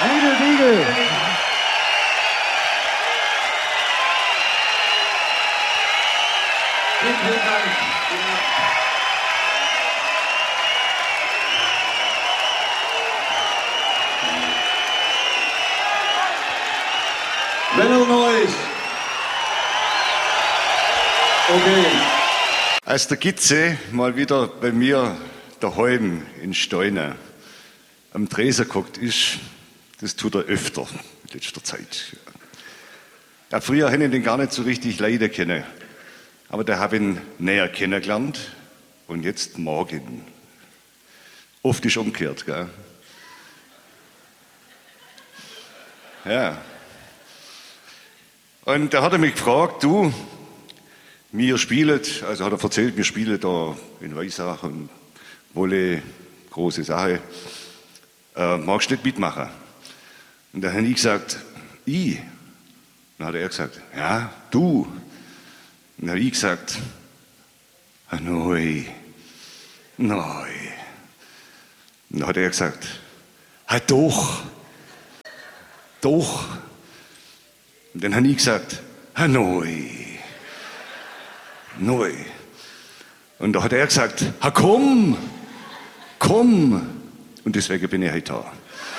Riedel Wiegel. Vielen Dank. Wenn er noch ist. Okay. Als der Gitze mal wieder bei mir daheim in Steune am Tresen geguckt ist, das tut er öfter in letzter Zeit. Ja, früher hätte ich den gar nicht so richtig leiden können, aber da habe ich ihn näher kennengelernt und jetzt morgen. Oft ist umgekehrt, gell? Ja. Und da hat er mich gefragt, du, wir spielen, also hat er erzählt, wir spielen da in Weissach und Wolle, große Sache. Magst du nicht mitmachen? Und dann habe ich gesagt, ich. Dann hat er gesagt, ja, du. Und dann habe ich gesagt, nein. Und dann hat er gesagt, doch. Doch. Und dann habe ich gesagt, nein. Und da hat er gesagt, komm. Und deswegen bin ich heute da.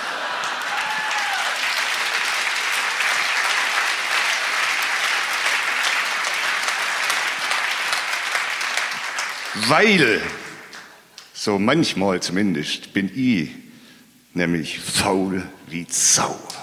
Weil, so manchmal zumindest, bin ich nämlich faul wie Sau.